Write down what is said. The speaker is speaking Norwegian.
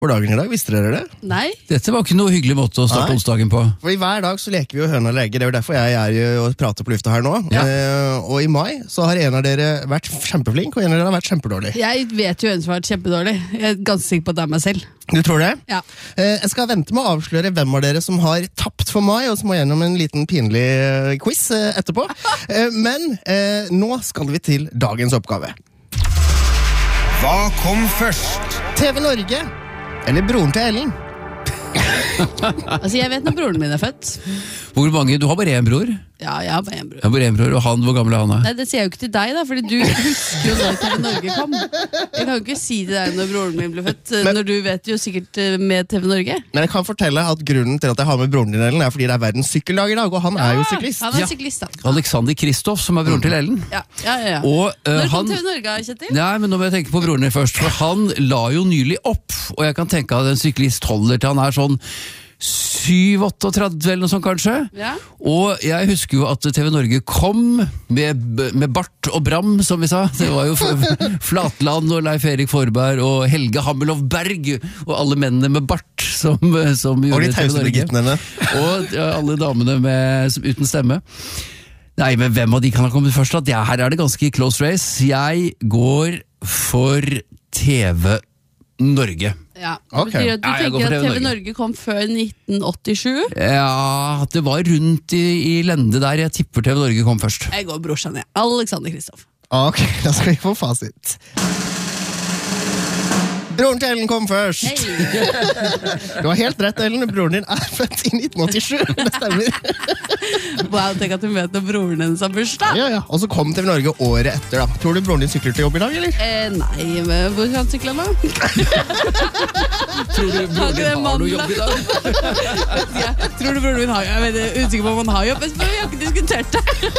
for dagen i dag, visste dere det? Nei. Dette var ikke noe hyggelig måte å starte onsdagen på. Fordi hver dag så leker vi jo høna lege, det er jo derfor jeg er jo og prater på lufta her nå. Ja. Og i mai så har en av dere vært kjempeflink, og en av dere har vært kjempedårlig. Jeg vet jo hvem som har vært kjempedårlig. Jeg er ganske sikker på at det er meg selv. Du tror det? Ja. Jeg skal vente med å avsløre hvem av dere som har tapt for mai, og som må gjennom en liten pinlig quiz etterpå. Men nå skal vi til dagens oppgave. Hva kom først? TV Norge, eller broren til Ellen? Altså, jeg vet når broren min er født. Hvor mange? Du har bare én bror? Ja, jeg har bare en bror. Jeg har bare én bror, og han, hvor gammel er han da? Nei, det sier jeg jo ikke til deg da, fordi du husker jo når TV Norge kom. Jeg kan jo ikke si til deg når broren min ble født, når du vet jo sikkert med TV Norge. Men jeg kan fortelle at grunnen til at jeg har med broren din, Ellen, er fordi det er verdens sykkeldag i dag, og han er jo syklist. Han er syklist da. Alexander Kristoff, som er broren til Ellen. Ja. Og, Når kom han... TV Norge, Kjetil? Nei, men nå må jeg tenke på broren din først, for han la jo nylig opp, og jeg kan tenke at en syklist holder til han er sånn 7-38 eller noe sånt kanskje. Ja. Og jeg husker jo at TV Norge kom med Bart og Bram, som vi sa. Det var jo Flatland og Leif Erik Forberg og Helge Hammelov Berg og alle mennene med Bart som gjorde Og de TV tause Norge. begittene. Og alle damene uten stemme. Nei, men hvem av de kan ha kommet først? Her er det ganske close race. Jeg går for TV Norge. Ja, Ok. betyr at du Ja, jeg går tenker for at TV TV Norge. Norge kom før 1987? Ja, det var rundt i lende der. Jeg tipper TV Norge kom først. Jeg går brorsan, jeg. Alexander Kristoff. Ok, da skal vi få fasit. Broren til Ellen kom først. Hei! Du har helt rett, Ellen. Broren din er født i 1987. Det stemmer. Wow, tenk at du vet når broren hennes har bursdag. Ja. Og så kom TV Norge året etter, da. Tror du broren din sykler til jobb i dag, eller? Nei, men hvor kan han sykle nå? Tror du broren din har noe jobb i dag? Tror du broren min har jobb? Jeg er usikker på om han har jobb, men vi har ikke diskutert det.